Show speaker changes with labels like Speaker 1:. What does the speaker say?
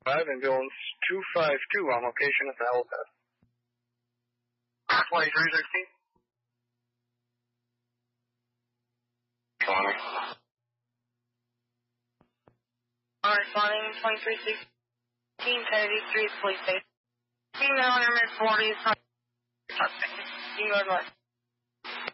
Speaker 1: Ambulance 252 on location at the helipad. 2316. 20.
Speaker 2: Responding 2316, Kennedy Street, Police Station. Female in her mid-40s, suspect. You go north.